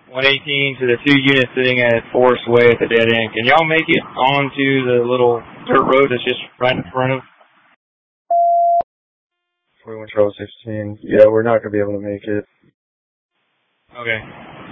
118 to the 2 units sitting at Forest Way at the dead end. Can y'all make it onto the little dirt road that's just right in front of? 41 Charles 16. Yeah, we're not going to be able to make it. Okay.